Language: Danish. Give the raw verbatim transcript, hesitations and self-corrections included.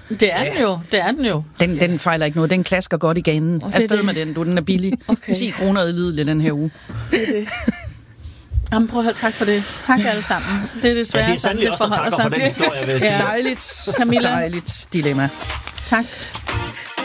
Det er den jo, det er den jo. Den, den fejler ikke noget, den klasker godt i ganen. Okay, Afsted det. med den, du, den er billig. Okay. ti kroner i Lidl den her uge. Det er det. Jamen, prøv at høre, tak for det. Tak alle sammen. Det er desværre Ja, det er sandelig også, der takker for den historie, vil jeg sige. Dejligt, Camilla. dejligt dilemma. Tak.